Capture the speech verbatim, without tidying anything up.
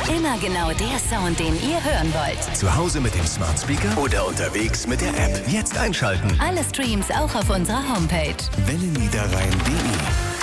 Immer genau der Sound, den ihr hören wollt. Zu Hause mit dem Smart Speaker oder unterwegs mit der App. Jetzt einschalten. Alle Streams auch auf unserer Homepage. Welle Niederrhein punkt de